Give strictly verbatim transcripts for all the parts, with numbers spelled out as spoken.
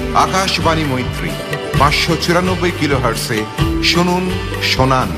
আকাশবাণী মৈত্রী পাঁচশো চুরানব্বই কিলো হার্টসে শুনুন শোনান।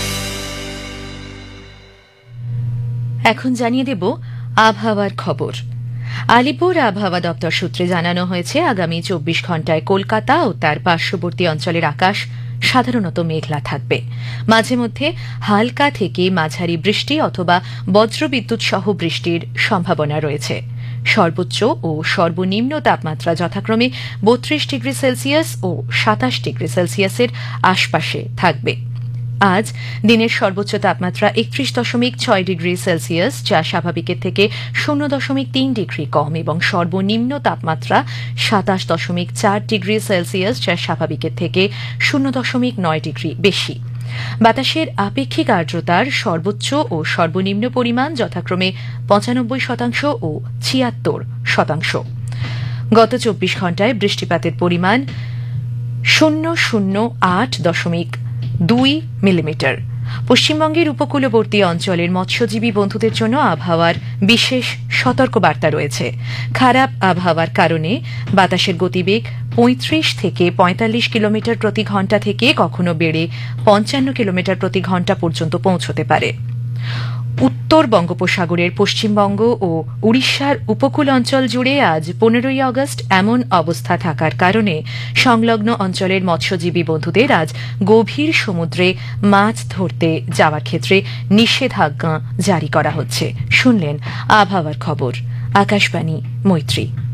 এখন জানিয়ে দেব আবহাওয়ার খবর। আলিপুর আবহাওয়া দপ্তর সূত্রে জানানো হয়েছে, আগামী চব্বিশ ঘন্টায় কলকাতা ও তার পার্শ্ববর্তী অঞ্চলের আকাশ সাধারণত মেঘলা থাকবে। মাঝে মধ্যে হালকা থেকে মাঝারি বৃষ্টি অথবা বজ্রবিদ্যুৎ সহ বৃষ্টির সম্ভাবনা রয়েছে। সর্বোচ্চ ও সর্বনিম্ন তাপমাত্রা যথাক্রমে বত্রিশ ডিগ্রি সেলসিয়াস ও সাতাশ ডিগ্রি সেলসিয়াসের আশপাশে থাকবে। আজ দিনের সর্বোচ্চ তাপমাত্রা একত্রিশ দশমিক ছয় ডিগ্রি সেলসিয়াস, যা স্বাভাবিকের থেকে শূন্য দশমিক তিন ডিগ্রি কম, এবং সর্বনিম্ন তাপমাত্রা সাতাশ দশমিক চার ডিগ্রি সেলসিয়াস, যা স্বাভাবিকের থেকে শূন্য দশমিক নয় ডিগ্রি বেশি। বাতাসের আপেক্ষিক আর্দ্রতার সর্বোচ্চ ও সর্বনিম্ন পরিমাণ যথাক্রমে পঁচানব্বই শতাংশ ও ছিয়াত্তর শতাংশ। গত চব্বিশ ঘন্টায় বৃষ্টিপাতের পরিমাণ শূন্য শূন্য আট দশমিক দুই মিলিমিটার। পশ্চিমবঙ্গের উপকূলবর্তী অঞ্চলের মৎস্যজীবী বন্ধুদের জন্য আবহাওয়ার বিশেষ সতর্কবার্তা রয়েছে। খারাপ আবহাওয়ার কারণে বাতাসের গতিবেগ পঁয়ত্রিশ থেকে পঁয়তাল্লিশ কিলোমিটার প্রতি ঘণ্টা থেকে কখনো বেড়ে পঞ্চান্ন কিলোমিটার প্রতি ঘণ্টা পর্যন্ত পৌঁছতে পারে। উত্তর বঙ্গোপসাগরের পশ্চিমবঙ্গ ও উড়িষ্যার উপকূল অঞ্চল জুড়ে আজ পনেরোই আগস্ট এমন অবস্থা থাকার কারণে সংলগ্ন অঞ্চলের মৎস্যজীবী বন্ধুদের আজ গভীর সমুদ্রে মাছ ধরতে যাওয়ার ক্ষেত্রে নিষেধাজ্ঞা জারি করা হচ্ছে। শুনলেন আবহাওয়ার খবর। আকাশবাণী মৈত্রী।